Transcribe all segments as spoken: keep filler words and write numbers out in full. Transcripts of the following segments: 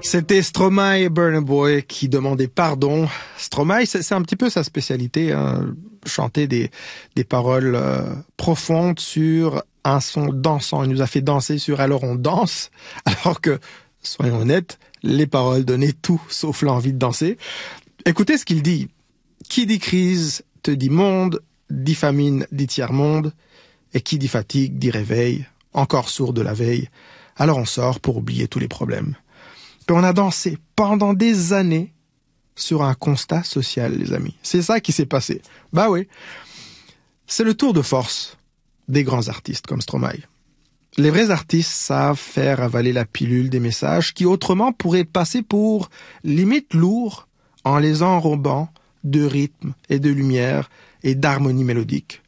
C'était Stromae et Burna Boy qui demandaient pardon. Stromae, c'est, c'est un petit peu sa spécialité, hein, chanter des, des paroles euh, profondes sur un son dansant. Il nous a fait danser sur Alors on danse, alors que, soyons honnêtes, les paroles donnaient tout sauf l'envie de danser. Écoutez ce qu'il dit. Qui dit crise te dit monde, dit famine dit tiers-monde, et qui dit fatigue dit réveil, encore sourd de la veille. Alors on sort pour oublier tous les problèmes. Puis on a dansé pendant des années sur un constat social, les amis. C'est ça qui s'est passé. Bah oui. C'est le tour de force des grands artistes comme Stromae. Les vrais artistes savent faire avaler la pilule des messages qui autrement pourraient passer pour limite lourds en les enrobant de rythme et de lumière et d'harmonie mélodique.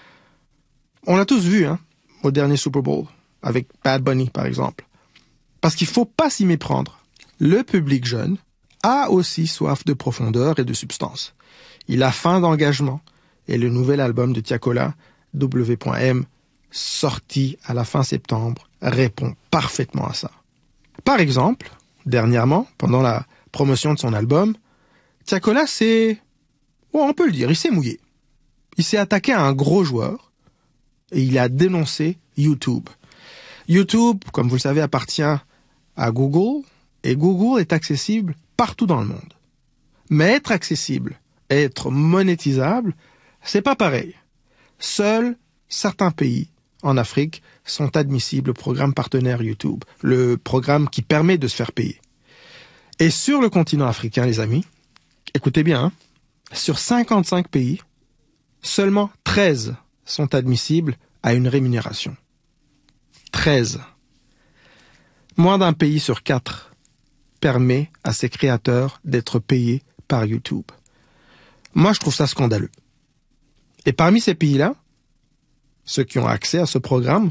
On l'a tous vu, hein, au dernier Super Bowl, avec Bad Bunny par exemple. Parce qu'il faut pas s'y méprendre. Le public jeune a aussi soif de profondeur et de substance. Il a faim d'engagement et le nouvel album de Tiakola, W M, sorti à la fin septembre, répond parfaitement à ça. Par exemple, dernièrement, pendant la promotion de son album, Tiakola s'est, oh, on peut le dire, il s'est mouillé. Il s'est attaqué à un gros joueur et il a dénoncé YouTube. YouTube, comme vous le savez, appartient à Google. Et Google est accessible partout dans le monde. Mais être accessible, être monétisable, c'est pas pareil. Seuls certains pays en Afrique sont admissibles au programme partenaire YouTube, le programme qui permet de se faire payer. Et sur le continent africain, les amis, écoutez bien, hein, sur cinquante-cinq pays, seulement treize sont admissibles à une rémunération. treize. Moins d'un pays sur quatre permet à ses créateurs d'être payés par YouTube. Moi, je trouve ça scandaleux. Et parmi ces pays-là, ceux qui ont accès à ce programme,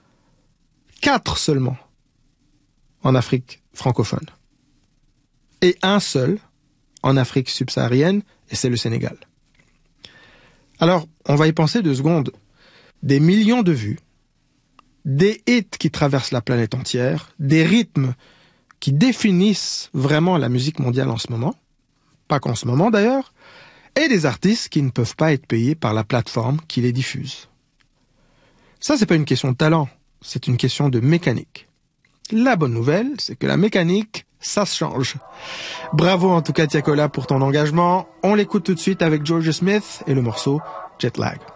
quatre seulement en Afrique francophone. Et un seul en Afrique subsaharienne, et c'est le Sénégal. Alors, on va y penser deux secondes. Des millions de vues, des hits qui traversent la planète entière, des rythmes qui définissent vraiment la musique mondiale en ce moment, pas qu'en ce moment d'ailleurs, et des artistes qui ne peuvent pas être payés par la plateforme qui les diffuse. Ça, c'est pas une question de talent, c'est une question de mécanique. La bonne nouvelle, c'est que la mécanique, ça se change. Bravo en tout cas Tiakola pour ton engagement. On l'écoute tout de suite avec George Smith et le morceau Jet Lag.